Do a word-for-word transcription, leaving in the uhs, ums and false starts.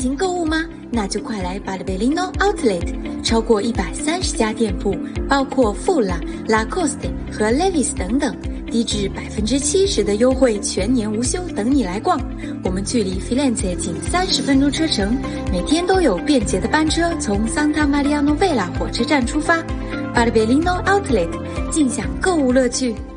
情购物吗？那就快来巴黎贝林诺 Outlet， 超过一百三十家店铺，包括富拉、Lacoste 和 Levi's 等等，低至百分之七十的优惠，全年无休，等你来逛。我们距离 Firenze 仅三十分钟车程，每天都有便捷的班车从 Santa Maria Novella 火车站出发。巴黎贝林诺 Outlet， 尽享购物乐趣。